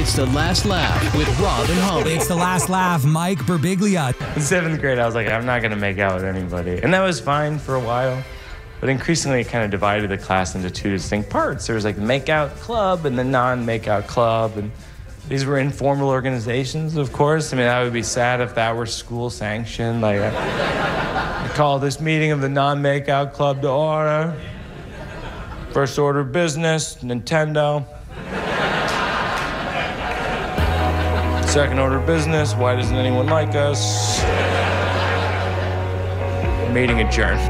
It's The Last Laugh with Rob and Holly. It's The Last Laugh, Mike Birbiglia. In 7th grade, I was like, I'm not going to make out with anybody. And that was fine for a while. But increasingly, it kind of divided the class into two distinct parts. There was like the make-out club and the non-make-out club. And these were informal organizations, of course. I mean, I would be sad if that were school-sanctioned. Like, I call this meeting of the non-make-out club to order. First order of business, Nintendo. Second order of business, why doesn't anyone like us? Meeting adjourned.